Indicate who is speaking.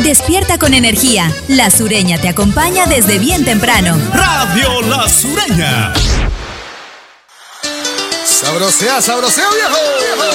Speaker 1: Despierta con energía. La Sureña te acompaña desde bien temprano.
Speaker 2: Radio La Sureña.
Speaker 3: Sabrosea, sabrosea, viejo.